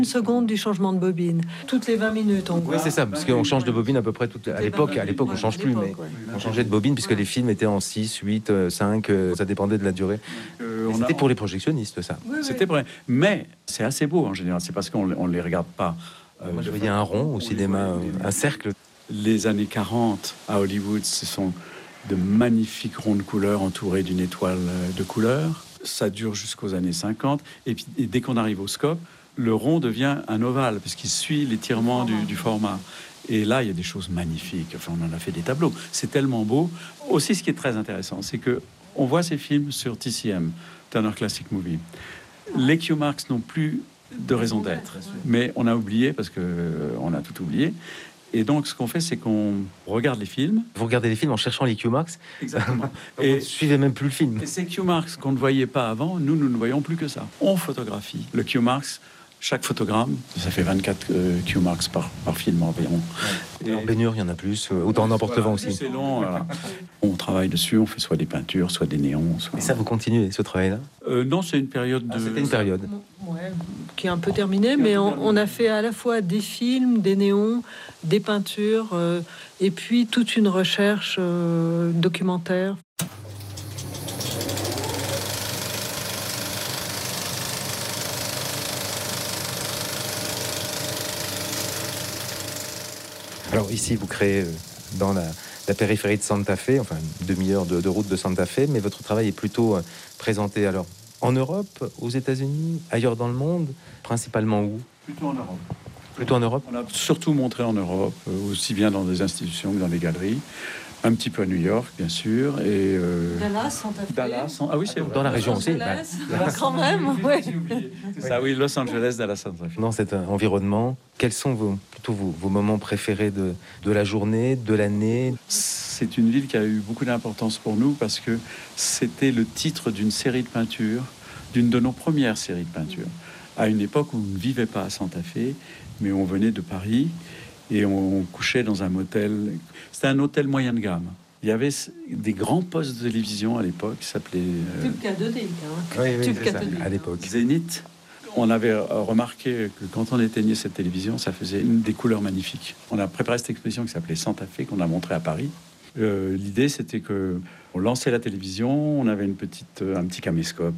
Une seconde du changement de bobine. Toutes les 20 minutes, on voit. Oui, c'est ça, parce qu'on change de bobine à peu près toutes. À l'époque, on change plus, mais on changeait de bobine puisque les films étaient en 6, 8, 5, ça dépendait de la durée. C'était pour les projectionnistes, ça. C'était vrai. Mais c'est assez beau en général. C'est parce qu'on ne les regarde pas. Moi, je voyais un rond au cinéma, un cercle. Les années 40 à Hollywood, ce sont de magnifiques ronds de couleurs entourés d'une étoile de couleur. Ça dure jusqu'aux années 50. Et puis, dès qu'on arrive au scope, le rond devient un ovale parce qu'il suit l'étirement du format. Et là, il y a des choses magnifiques. Enfin, on en a fait des tableaux. C'est tellement beau. Aussi, ce qui est très intéressant, c'est que on voit ces films sur TCM, Turner Classic Movie. Les Q-Marks n'ont plus de raison d'être. Mais on a oublié, parce qu'on a tout oublié. Et donc, ce qu'on fait, c'est qu'on regarde les films. Vous regardez les films en cherchant les Q-Marks. Exactement. Et vous suivez même plus le film. Et ces Q-Marks qu'on ne voyait pas avant, nous ne voyons plus que ça. On photographie. Le Q-Marks, chaque photogramme, ça fait 24 Q-Marks par film environ. Et en baignure, il y en a plus. Autant n'importe vent aussi. C'est long. Voilà. On travaille dessus, on fait soit des peintures, soit des néons. Soit... Et ça, vous continuez ce travail-là? Non, c'est une période de... C'était une période. Ouais, qui est un peu terminée, mais on a fait à la fois des films, des néons, des peintures, et puis toute une recherche documentaire. Alors ici, vous créez dans la périphérie de Santa Fe, enfin une demi-heure de route de Santa Fe, mais votre travail est plutôt présenté alors en Europe, aux États-Unis, ailleurs dans le monde, principalement où? Plutôt en Europe. Plutôt en Europe. On a surtout montré en Europe, aussi bien dans des institutions que dans les galeries. Un petit peu à New York, bien sûr, et Dallas, Santa Fe. Dallas, ah oui, c'est vrai. Dans la région aussi. Dallas, quand même, oui. Ça, oui, Los Angeles, Dallas, Santa Fe. Dans cet environnement, quels sont vos moments préférés de la journée, de l'année? C'est une ville qui a eu beaucoup d'importance pour nous parce que c'était le titre d'une série de peintures, d'une de nos premières séries de peintures, à une époque où on ne vivait pas à Santa Fe, mais on venait de Paris et on couchait dans un motel. C'était un hôtel moyen de gamme. Il y avait des grands postes de télévision à l'époque qui s'appelaient... Tube K2D, Oui, Tube c'est ça, K2D. à l'époque. Zénith. On avait remarqué que quand on éteignait cette télévision, ça faisait des couleurs magnifiques. On a préparé cette exposition qui s'appelait Santa Fe, qu'on a montrée à Paris. L'idée, c'était que on lançait la télévision, on avait un petit caméscope,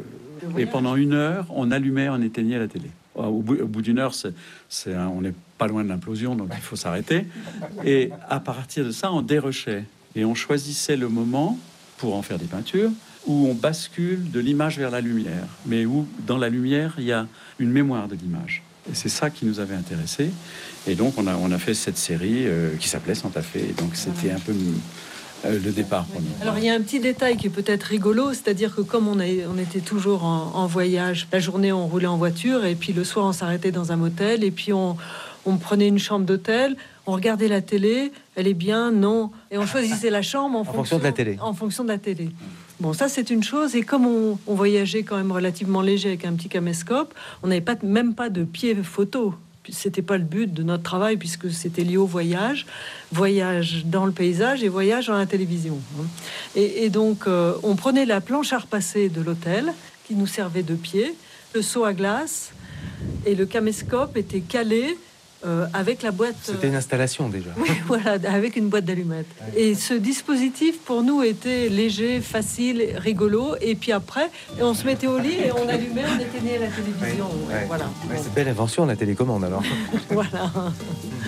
et pendant 1 heure, on allumait, on éteignait la télé. Au bout d'1 heure, on n'est pas loin de l'implosion, donc il faut s'arrêter. Et à partir de ça, on dérochait et on choisissait le moment pour en faire des peintures où on bascule de l'image vers la lumière, mais où dans la lumière, il y a une mémoire de l'image. Et c'est ça qui nous avait intéressés. Et donc, on a fait cette série qui s'appelait Santa Fe. Et donc, c'était un peu le départ pour nous. Alors, il y a un petit détail qui est peut-être rigolo, c'est-à-dire que comme on était toujours en voyage, la journée, on roulait en voiture, et puis le soir, on s'arrêtait dans un motel, et puis on prenait une chambre d'hôtel, on regardait la télé, elle est bien, non. Et on choisissait la chambre en fonction de la télé. En fonction de la télé. Bon, ça, c'est une chose. Et comme on voyageait quand même relativement léger avec un petit caméscope, on n'avait même pas de pied photo. C'était pas le but de notre travail puisque c'était lié au voyage dans le paysage et voyage dans la télévision. Et donc, on prenait la planche à repasser de l'hôtel qui nous servait de pied, le seau à glace et le caméscope était calé avec la boîte. C'était une installation déjà. Oui, voilà, avec une boîte d'allumettes. Et ce dispositif pour nous était léger, facile, rigolo. Et puis après, on se mettait au lit et on allumait, on éteignait la télévision. Ouais. Voilà. Ouais, c'est belle invention la télécommande alors. Voilà.